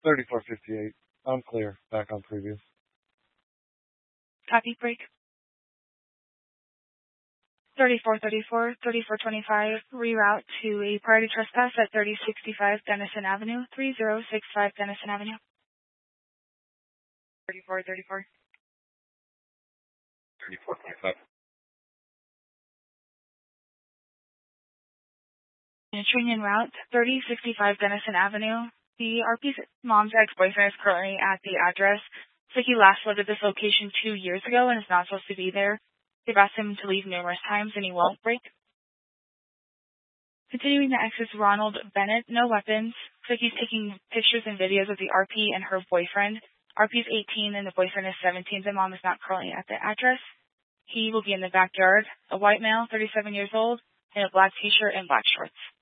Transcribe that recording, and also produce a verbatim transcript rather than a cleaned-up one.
thirty-four fifty-eight. Unclear. Back on previous. Copy, break. thirty-four thirty-four, thirty-four twenty-five, reroute to a priority trespass at thirty sixty-five Denison Avenue, three zero six five Denison Avenue. thirty-four thirty-four. thirty-four twenty-five. Finishing en route, thirty sixty-five Denison Avenue. The R P's mom's ex-boyfriend is currently at the address. Looks like he last lived at this location two years ago and is not supposed to be there. They've asked him to leave numerous times and he won't break. Continuing to access Ronald Bennett, no weapons. Looks like he's taking pictures and videos of the R P and her boyfriend. R P is eighteen and the boyfriend is seventeen. The mom is not currently at the address. He will be in the backyard. A white male, thirty-seven years old, in a black t-shirt and black shorts.